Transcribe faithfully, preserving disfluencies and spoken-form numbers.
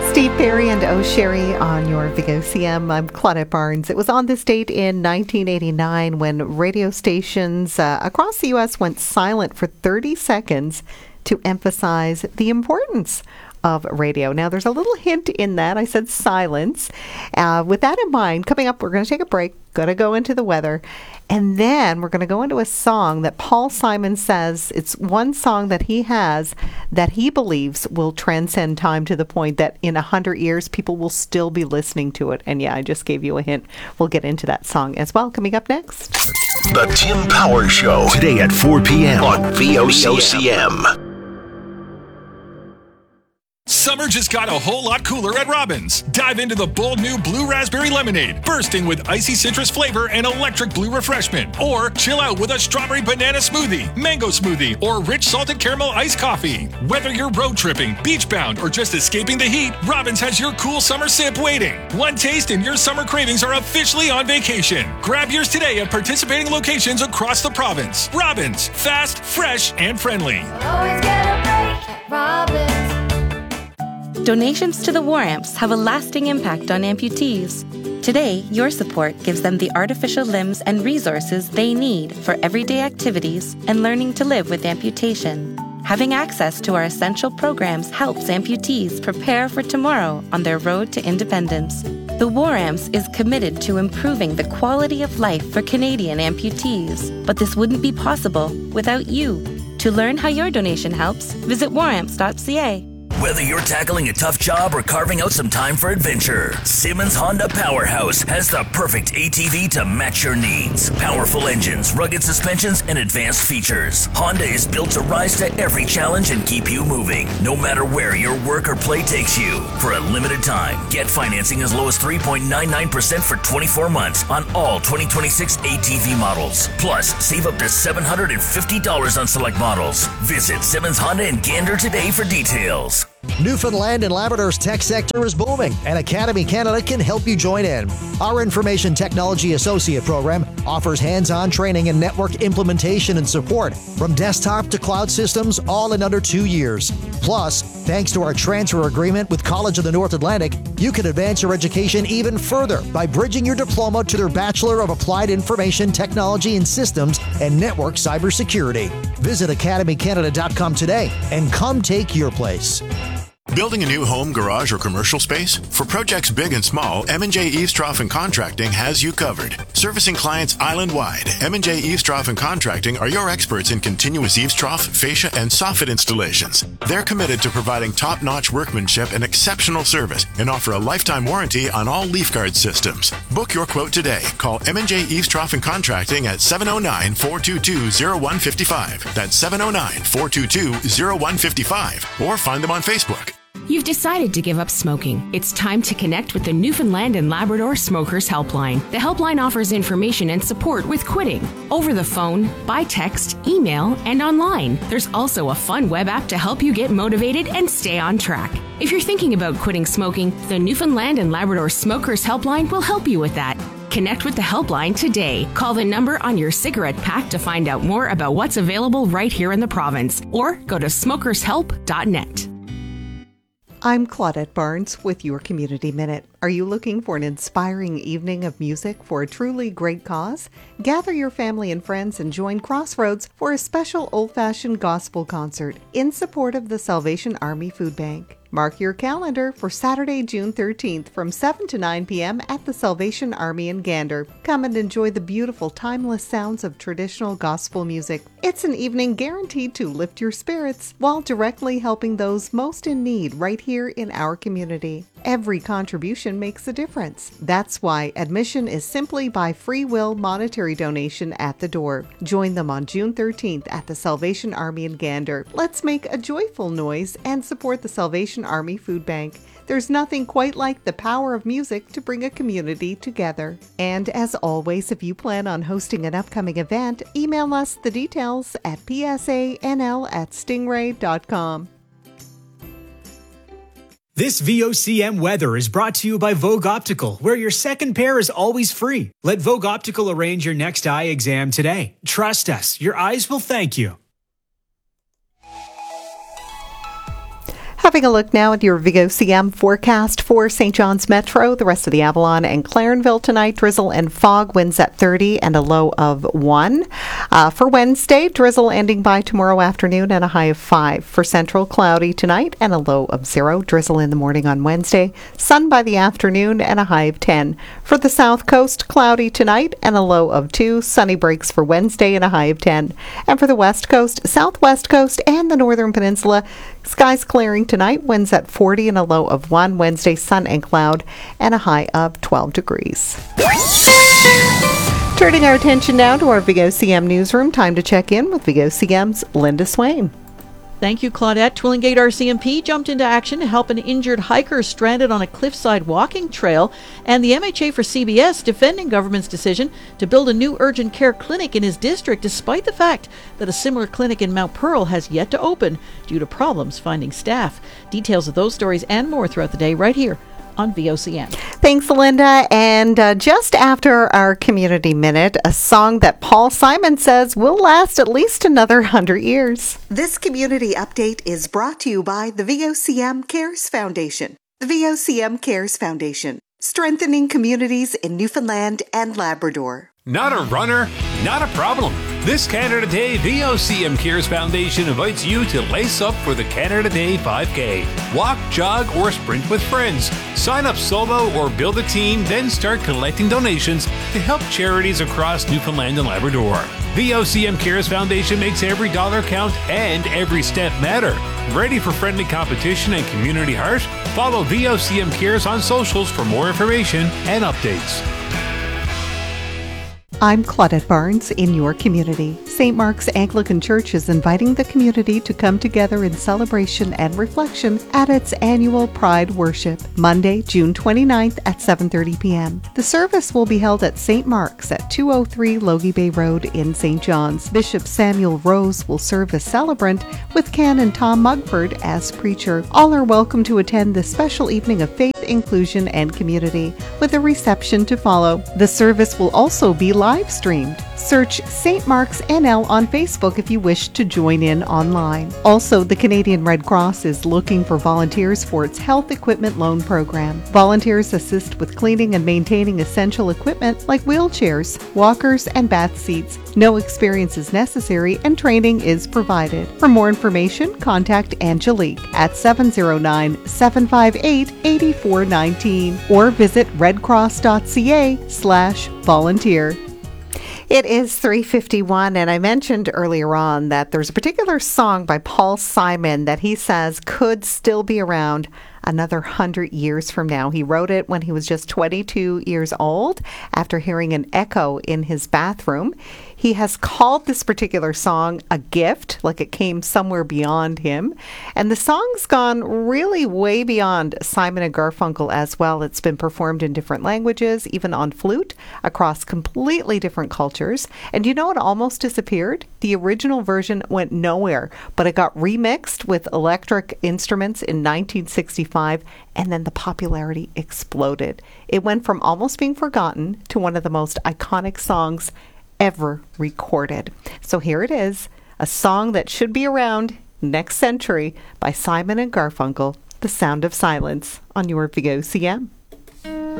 Steve Perry and Oh Sherry on your V O C M. I'm Claudette Barnes. It was on this date in nineteen eighty-nine when radio stations uh, across the U S went silent for thirty seconds to emphasize the importance of radio. Now, there's a little hint in that. I said silence. Uh, with that in mind, coming up, we're going to take a break, going to go into the weather, and then we're going to go into a song that Paul Simon says it's one song that he has that he believes will transcend time to the point that in a hundred years, people will still be listening to it. And yeah, I just gave you a hint. We'll get into that song as well. Coming up next. The Tim Power Show, today at four p.m. on V O C M. Summer just got a whole lot cooler at Robbins. Dive into the bold new Blue Raspberry Lemonade, bursting with icy citrus flavor and electric blue refreshment. Or chill out with a strawberry banana smoothie, mango smoothie, or rich salted caramel iced coffee. Whether you're road tripping, beach bound, or just escaping the heat, Robbins has your cool summer sip waiting. One taste and your summer cravings are officially on vacation. Grab yours today at participating locations across the province. Robbins, fast, fresh, and friendly. Always get a break at Robbins. Donations to the War Amps have a lasting impact on amputees. Today, your support gives them the artificial limbs and resources they need for everyday activities and learning to live with amputation. Having access to our essential programs helps amputees prepare for tomorrow on their road to independence. The War Amps is committed to improving the quality of life for Canadian amputees, but this wouldn't be possible without you. To learn how your donation helps, visit war amps dot c a. Whether you're tackling a tough job or carving out some time for adventure, Simmons Honda Powerhouse has the perfect A T V to match your needs. Powerful engines, rugged suspensions, and advanced features. Honda is built to rise to every challenge and keep you moving, no matter where your work or play takes you. For a limited time, get financing as low as three point nine nine percent for twenty-four months on all twenty twenty-six A T V models. Plus, save up to seven hundred fifty dollars on select models. Visit Simmons Honda in Gander today for details. Newfoundland and Labrador's tech sector is booming, and Academy Canada can help you join in. Our Information Technology Associate program offers hands-on training in network implementation and support, from desktop to cloud systems, all in under two years. Plus, thanks to our transfer agreement with College of the North Atlantic, you can advance your education even further by bridging your diploma to their Bachelor of Applied Information Technology and Systems and Network Cybersecurity. Visit academy canada dot com today and come take your place. Building a new home, garage, or commercial space? For projects big and small, M and J Eavestrough and Contracting has you covered. Servicing clients island-wide, M and J Eavestrough and Contracting are your experts in continuous eavestrough, fascia, and soffit installations. They're committed to providing top-notch workmanship and exceptional service and offer a lifetime warranty on all leaf guard systems. Book your quote today. Call M and J Eavestrough and Contracting at seven oh nine, four two two, oh one five five. That's seven oh nine, four two two, oh one five five. Or find them on Facebook. You've decided to give up smoking. It's time to connect with the Newfoundland and Labrador Smokers Helpline. The helpline offers information and support with quitting, over the phone, by text, email, and online. There's also a fun web app to help you get motivated and stay on track. If you're thinking about quitting smoking, the Newfoundland and Labrador Smokers Helpline will help you with that. Connect with the helpline today. Call the number on your cigarette pack to find out more about what's available right here in the province, or go to smokers help dot net. I'm Claudette Barnes with your Community Minute. Are you looking for an inspiring evening of music for a truly great cause? Gather your family and friends and join Crossroads for a special old-fashioned gospel concert in support of the Salvation Army Food Bank. Mark your calendar for Saturday, June thirteenth from seven to nine p.m. at the Salvation Army in Gander. Come and enjoy the beautiful, timeless sounds of traditional gospel music. It's an evening guaranteed to lift your spirits while directly helping those most in need right here in our community. Every contribution makes a difference. That's why admission is simply by free will monetary donation at the door. Join them on June thirteenth at the Salvation Army in Gander. Let's make a joyful noise and support the Salvation Army Food Bank. There's nothing quite like the power of music to bring a community together. And as always, if you plan on hosting an upcoming event, email us the details at p s a n l at stingray dot com. This V O C M weather is brought to you by Vogue Optical, where your second pair is always free. Let Vogue Optical arrange your next eye exam today. Trust us, your eyes will thank you. Having a look now at your Vigo C M forecast for Saint John's Metro, the rest of the Avalon and Clarenville tonight, drizzle and fog, winds at thirty and a low of one. Uh, for Wednesday, drizzle ending by tomorrow afternoon and a high of five. For Central, cloudy tonight and a low of zero. Drizzle in the morning on Wednesday, sun by the afternoon and a high of ten. For the South Coast, cloudy tonight and a low of two. Sunny breaks for Wednesday and a high of ten. And for the West Coast, Southwest Coast and the Northern Peninsula, skies clearing tonight, winds at forty and a low of one. Wednesday, sun and cloud and a high of twelve degrees. Turning our attention now to our Vigo C M newsroom, time to check in with Vigo C M's Linda Swain. Thank you, Claudette. Twillingate R C M P jumped into action to help an injured hiker stranded on a cliffside walking trail, and the M H A for C B S defending government's decision to build a new urgent care clinic in his district, despite the fact that a similar clinic in Mount Pearl has yet to open due to problems finding staff. Details of those stories and more throughout the day right here on V O C M. Thanks, Linda. And uh, just after our Community Minute, a song that Paul Simon says will last at least another hundred years. This community update is brought to you by the V O C M Cares Foundation. The V O C M Cares Foundation, strengthening communities in Newfoundland and Labrador. Not a runner? Not a problem. This Canada Day, V O C M Cares Foundation invites you to lace up for the Canada Day five K. Walk, jog, or sprint with friends. Sign up solo or build a team, then start collecting donations to help charities across Newfoundland and Labrador. V O C M Cares Foundation makes every dollar count and every step matter. Ready for friendly competition and community heart? Follow V O C M Cares on socials for more information and updates. I'm Claudette Barnes in your community. Saint Mark's Anglican Church is inviting the community to come together in celebration and reflection at its annual Pride Worship, Monday, June twenty-ninth at seven thirty p.m. The service will be held at Saint Mark's at two oh three Logie Bay Road in Saint John's. Bishop Samuel Rose will serve as celebrant with Canon Tom Mugford as preacher. All are welcome to attend this special evening of faith, inclusion, and community, with a reception to follow. The service will also be live streamed. Search Saint Mark's N L on Facebook if you wish to join in online. Also, the Canadian Red Cross is looking for volunteers for its health equipment loan program. Volunteers assist with cleaning and maintaining essential equipment like wheelchairs, walkers, and bath seats. No experience is necessary and training is provided. For more information, contact Angelique at seven oh nine, seven five eight, eight four one nine or visit redcross.ca slash volunteer. It is three fifty-one, and I mentioned earlier on that there's a particular song by Paul Simon that he says could still be around another hundred years from now. He wrote it when he was just twenty-two years old after hearing an echo in his bathroom. He has called this particular song a gift, like it came somewhere beyond him. And the song's gone really way beyond Simon and Garfunkel as well. It's been performed in different languages, even on flute, across completely different cultures. And you know, it almost disappeared. The original version went nowhere, but it got remixed with electric instruments in nineteen sixty-five, and then the popularity exploded. It went from almost being forgotten to one of the most iconic songs ever recorded. So here it is, a song that should be around next century by Simon and Garfunkel, The Sound of Silence, on your Vigo C M.